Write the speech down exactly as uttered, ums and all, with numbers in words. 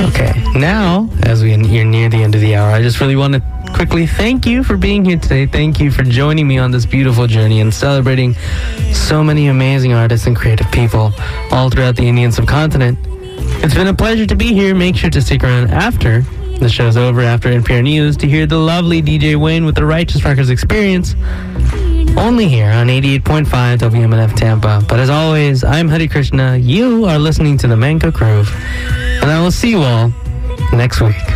Okay, now, as we are near the end of the hour, I just really want to quickly thank you for being here today. Thank you for joining me on this beautiful journey and celebrating so many amazing artists and creative people all throughout the Indian subcontinent. It's been a pleasure to be here. Make sure to stick around after the show's over, after N P R News, to hear the lovely D J Wayne with the Righteous Records Experience, only here on eighty-eight point five W M N F Tampa. But as always, I'm Hari Krishna. You are listening to the Mango Groove, and I will see you all next week.